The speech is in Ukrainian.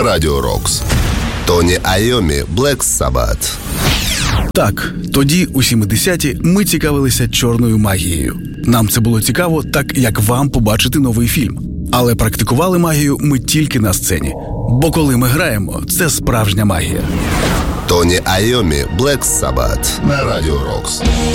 на Радіо Рокс. Тоні Айомі, Black Sabbath. Так, тоді, у 70-ті, ми цікавилися чорною магією. Нам це було цікаво, так як вам побачити новий фільм. Але практикували магію ми тільки на сцені. Бо коли ми граємо, це справжня магія. Тоні Айомі, Black Sabbath на Радіо Рокс.